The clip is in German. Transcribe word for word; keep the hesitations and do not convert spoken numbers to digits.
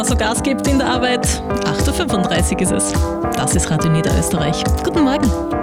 so Gas gibt in der Arbeit. acht Uhr fünfunddreißig ist es. Das ist Radio Niederösterreich. Guten Morgen.